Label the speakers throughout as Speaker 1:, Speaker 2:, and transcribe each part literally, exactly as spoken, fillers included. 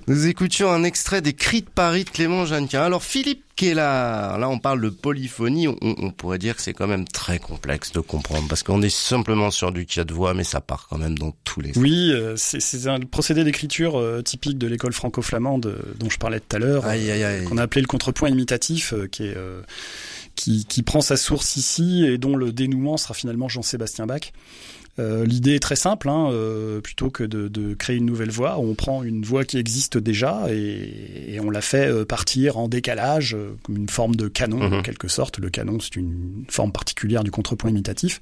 Speaker 1: Nous écoutions un extrait des Cris de Paris de Clément Jeannequin. Alors Philippe Quellard, là on parle de polyphonie, on, on pourrait dire que c'est quand même très complexe de comprendre, parce qu'on est simplement sur du quatre-voix, mais ça part quand même dans tous les sens.
Speaker 2: Oui, euh, c'est, c'est un procédé d'écriture euh, typique de l'école franco-flamande euh, dont je parlais tout à l'heure,
Speaker 1: aïe, aïe, aïe.
Speaker 2: Euh, qu'on a appelé le contrepoint imitatif, euh, qui est... Euh, Qui, qui prend sa source ici et dont le dénouement sera finalement Jean-Sébastien Bach. Euh, l'idée est très simple, hein, euh, plutôt que de, de créer une nouvelle voix, on prend une voix qui existe déjà et, et on la fait euh, partir en décalage, euh, comme une forme de canon, mmh. en quelque sorte. Le canon, c'est une forme particulière du contrepoint imitatif.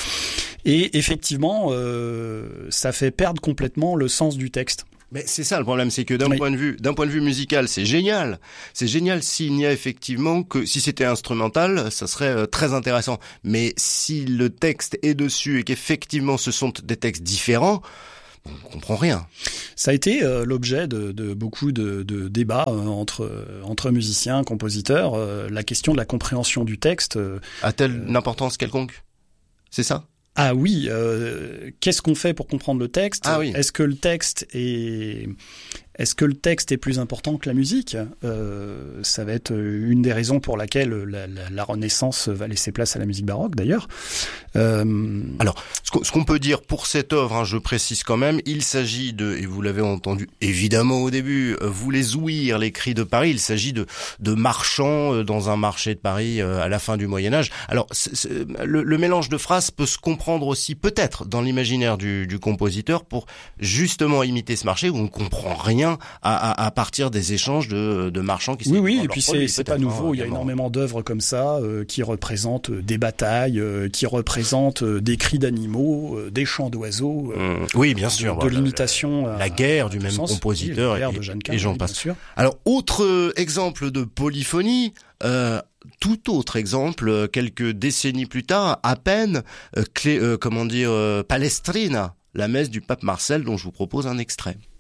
Speaker 2: Et effectivement, euh, ça fait perdre complètement le sens du texte.
Speaker 1: Mais c'est ça le problème, c'est que d'un
Speaker 2: oui.
Speaker 1: point de vue, d'un point de vue musical, c'est génial. C'est génial s'il n'y a effectivement que, si c'était instrumental, ça serait euh, très intéressant. Mais si le texte est dessus et qu'effectivement ce sont des textes différents, on ne comprend rien.
Speaker 2: Ça a été euh, l'objet de, de beaucoup de, de débats euh, entre, euh, entre musiciens, compositeurs. Euh, la question de la compréhension du texte. Euh,
Speaker 1: A-t-elle
Speaker 2: euh,
Speaker 1: une importance quelconque ? C'est ça ?
Speaker 2: Ah oui, euh, qu'est-ce qu'on fait pour comprendre le texte ?
Speaker 1: Ah oui.
Speaker 2: Est-ce que le texte est est-ce que le texte est plus important que la musique ? euh, Ça va être une des raisons pour laquelle la, la, la Renaissance va laisser place à la musique baroque, d'ailleurs.
Speaker 1: Euh... Alors, ce qu'on, ce qu'on peut dire pour cette œuvre, hein, je précise quand même, il s'agit de, et vous l'avez entendu évidemment au début, vous les ouïr, les Cris de Paris, il s'agit de, de marchands dans un marché de Paris à la fin du Moyen-Âge. Alors, c'est, c'est, le, le mélange de phrases peut se comprendre aussi peut-être dans l'imaginaire du, du compositeur pour justement imiter ce marché où on ne comprend rien À, à, à partir des échanges de, de marchands qui
Speaker 2: oui oui et puis c'est, c'est pas nouveau, il y a énormément d'œuvres comme ça euh, qui représentent des batailles, euh, qui représentent euh, des cris d'animaux, euh, des chants d'oiseaux, euh,
Speaker 1: mmh. oui bien sûr
Speaker 2: de,
Speaker 1: voilà,
Speaker 2: de l'imitation
Speaker 1: la, la guerre du même
Speaker 2: sens,
Speaker 1: compositeur
Speaker 2: oui, la guerre
Speaker 1: et,
Speaker 2: de Jeannequin,
Speaker 1: et j'en
Speaker 2: oui,
Speaker 1: passe.
Speaker 2: Bien sûr.
Speaker 1: Alors autre exemple de polyphonie, euh, tout autre exemple, quelques décennies plus tard, à peine, euh, clé, euh, comment dire, euh, Palestrina, la messe du pape Marcel dont je vous propose un extrait.